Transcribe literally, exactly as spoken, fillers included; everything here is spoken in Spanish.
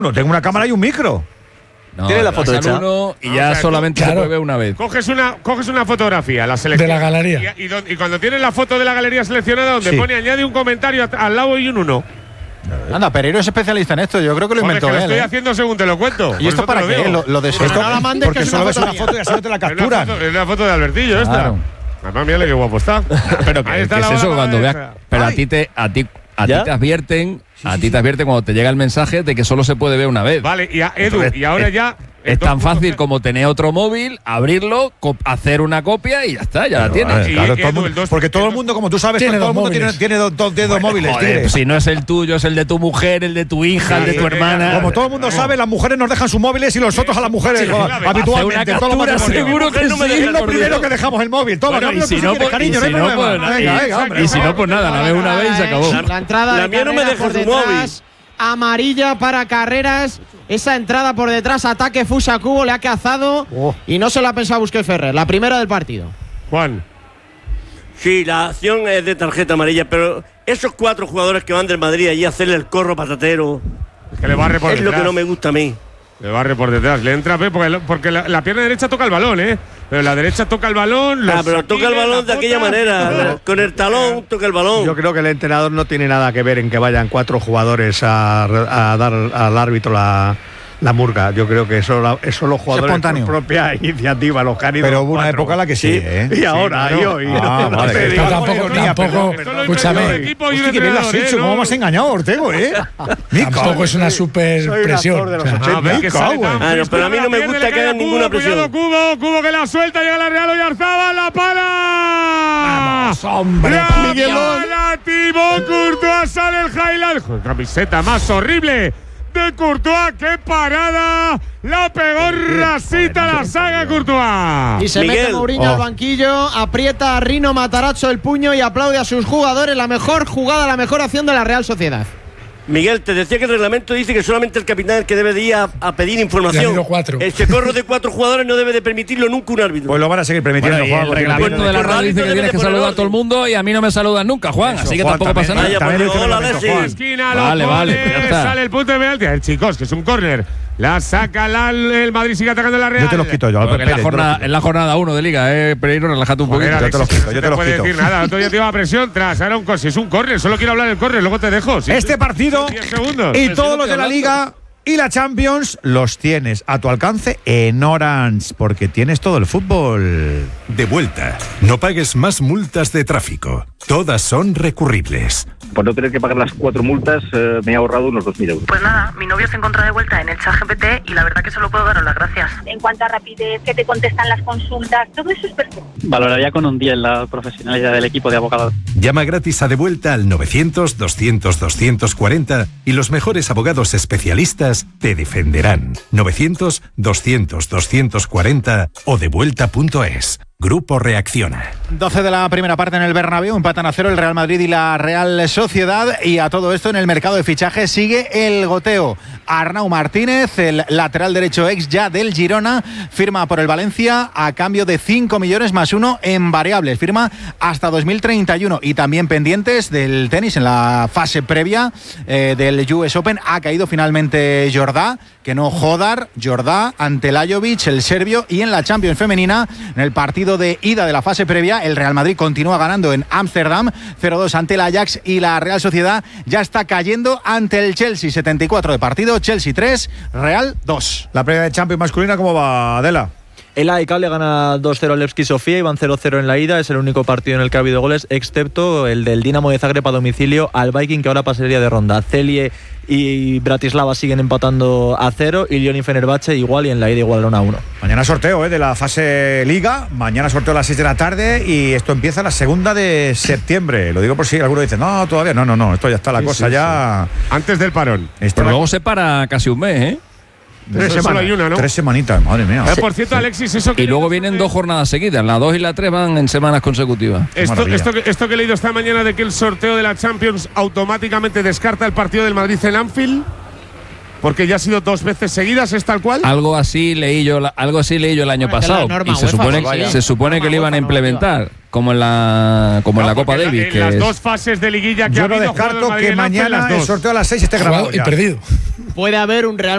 No, tengo una cámara y un micro. No, tiene la foto hecha. Uno y ya o sea, solamente claro. se puede ver una vez. Coges una, coges una fotografía, la selección. De la galería. Y, y, y, y cuando tienes la foto de la galería seleccionada, donde sí. pone añade un comentario al lado y un uno. Anda, Pereiro es especialista en esto. Yo creo que lo inventó él. Lo estoy ¿eh? haciendo según te lo cuento. ¿Y esto para qué? Lo, lo de esto, no la mandes, porque solo ves una foto y así no te la capturan. Es una foto de Albertillo claro. esta. Además, mírale qué guapo está. Pero que, está ¿qué es eso cuando veas? Pero a ti te, a ti, a ti te advierten, sí, sí, a ti te advierten cuando te llega el mensaje de que solo se puede ver una vez. Vale, y a Edu, entonces, y ahora es, ya. Es tan fácil como tener otro móvil, abrirlo, hacer una copia y ya está, ya la tienes. Vale, claro, todo el mundo, porque todo el mundo, como tú sabes, tiene todo el mundo móviles. tiene, tiene dos, dos, dos móviles. Joder, si no es el tuyo, es el de tu mujer, el de tu hija, sí, el de tu hermana. Como todo el mundo sabe, las mujeres nos dejan sus móviles y nosotros a las mujeres sí, habitualmente. Todos los seguro que no sí. Es lo primero que dejamos el móvil. Toma, bueno, y si no, pues cariño, y si no, pues nada, la veo una vez y se acabó. La entrada la mía no me deja su móvil. Amarilla para Carreras. Esa entrada por detrás, ataque Fusa Cubo, le ha cazado oh. y no se lo ha pensado Busquets Ferrer. La primera del partido. Juan. Sí, la acción es de tarjeta amarilla, pero esos cuatro jugadores que van del Madrid allí a hacerle el corro patatero. Es que le barre por es detrás. lo que no me gusta a mí. Le barre por detrás, le entra porque, porque la, la pierna derecha toca el balón, ¿eh? Pero la derecha toca el balón. Ah, pero toca el balón de aquella manera. Con el talón toca el balón. Yo creo que el entrenador no tiene nada que ver en que vayan cuatro jugadores a, a dar al árbitro la, la murga. Yo creo que eso, eso los jugadores por propia iniciativa, los cánidos. Pero hubo una época en la que sí, sí ¿eh? Y ahora, sí, claro. y hoy. Ah, no vale, te digo, tampoco, tampoco, escúchame. Hostia, que bien lo has hecho, ¿cómo me has engañado, Ortego, eh? Tampoco es una super presión. Pero a mí no me gusta que hagan ninguna presión. Cubo, Cubo que la suelta, llega la Real Oyarzabal, la para. Vamos, hombre. La para, Thibaut Courtois, sale el highlight. Camiseta más horrible de Courtois, qué parada, la pegó rasita la saga Courtois. Y se Miguel. mete Mourinho oh. al banquillo, aprieta a Rino Matarazzo el puño y aplaude a sus jugadores. La mejor jugada, la mejor acción de la Real Sociedad. Miguel, te decía que el reglamento dice que solamente el capitán es el que debe de ir a, a pedir información. El socorro de cuatro jugadores no debe de permitirlo nunca un árbitro. Pues lo van a seguir permitiendo, bueno, Juan. El reglamento de la radio dice que tienes que saludar a todo el mundo y a mí no me saludan nunca, Juan. Eso, así que Juan, tampoco también, pasa nada. Vaya, pues, hola, Juan. Esquina, vale, vale, ya está. Sale el punto de penalti. El chicos, que es un córner. La saca la, el Madrid, sigue atacando la Real. Yo te los quito yo. En la, jornada, en la jornada uno de Liga, eh, Pereiro, relájate un poquito. Yo te los quito, yo te los quito. No puede decir nada, otro día te iba a presión tras. Ahora un si es un córner, solo quiero hablar del córner, luego te dejo. Si este partido y todos los de la Liga y la Champions los tienes a tu alcance en Orange, porque tienes todo el fútbol. De vuelta. No pagues más multas de tráfico. Todas son recurribles. Por no tener que pagar las cuatro multas, eh, me he ahorrado unos dos mil euros. Pues nada, mi novio se encontró de vuelta en el ChatGPT y la verdad que solo puedo daros las gracias. En cuanto a rapidez, que te contestan las consultas, todo eso es perfecto. Valoraría con un diez la profesionalidad del equipo de abogados. Llama gratis a De Vuelta al novecientos, doscientos, doscientos cuarenta y los mejores abogados especialistas te defenderán. novecientos, doscientos, doscientos cuarenta o devuelta punto es. Grupo Reacciona. doce de la primera parte en el Bernabéu, empatan a cero el Real Madrid y la Real Sociedad, y a todo esto en el mercado de fichajes sigue el goteo. Arnau Martínez, el lateral derecho ex ya del Girona, firma por el Valencia a cambio de cinco millones más uno en variables, firma hasta dos mil treinta y uno. Y también pendientes del tenis en la fase previa eh, del U S Open, ha caído finalmente Jordá, que no Jodar, Jordá ante Lajovic, el serbio, y en la Champions femenina, en el partido de ida de la fase previa, el Real Madrid continúa ganando en Ámsterdam cero dos ante el Ajax, y la Real Sociedad ya está cayendo ante el Chelsea, setenta y cuatro de partido, Chelsea tres, Real dos. La previa de Champions masculina, ¿cómo va, Adela? El A E K le gana dos cero al Levski Sofía y van cero cero en la ida. Es el único partido en el que ha habido goles, excepto el del Dinamo de Zagreb a domicilio al Viking, que ahora pasaría de ronda. Celie y Bratislava siguen empatando a cero, y Lyon y Fenerbahce igual, y en la ida igualaron a uno. Mañana sorteo eh, de la fase Liga, mañana sorteo a las seis de la tarde, y esto empieza la segunda de septiembre. Lo digo por si alguno dice, no, todavía no, no, no, esto ya está la sí, cosa sí, ya… Sí. Antes del parón. Pero luego se para casi un mes, ¿eh? Tres semanas, solo hay una, ¿no? Tres semanitas, madre mía. Eh, por cierto, Alexis, eso que… Y luego vienen dos jornadas seguidas, la dos y la tres van en semanas consecutivas. Esto, esto, que, esto que he leído esta mañana de que el sorteo de la Champions automáticamente descarta el partido del Madrid en Anfield, porque ya ha sido dos veces seguidas, ¿es tal cual? Algo así leí yo, algo así leí yo el año bueno, pasado. Y se supone, que, se supone que lo iban a implementar, como en la, como no, en la Copa Davis. En que las es… dos fases de liguilla que yo ha habido, no descarto que mañana el sorteo a las seis esté grabado y perdido. Puede haber un Real